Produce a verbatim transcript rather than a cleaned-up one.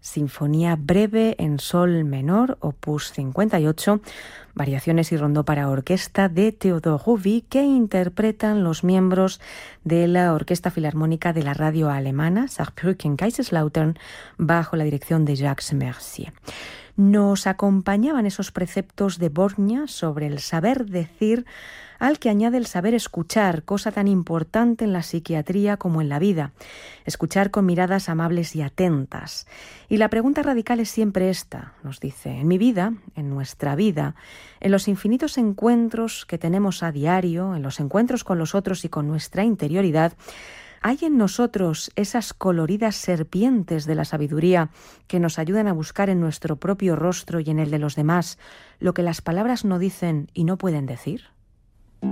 Sinfonía breve en sol menor, opus cincuenta y ocho, variaciones y rondó para orquesta de Theodor Rouvy, que interpretan los miembros de la Orquesta Filarmónica de la radio alemana Saarbrücken-Kaiserslautern bajo la dirección de Jacques Mercier. Nos acompañaban esos preceptos de Borgna sobre el saber decir, al que añade el saber escuchar, cosa tan importante en la psiquiatría como en la vida. Escuchar con miradas amables y atentas. Y la pregunta radical es siempre esta, nos dice: en mi vida, en nuestra vida, en los infinitos encuentros que tenemos a diario, en los encuentros con los otros y con nuestra interioridad, ¿hay en nosotros esas coloridas serpientes de la sabiduría que nos ayudan a buscar en nuestro propio rostro y en el de los demás lo que las palabras no dicen y no pueden decir?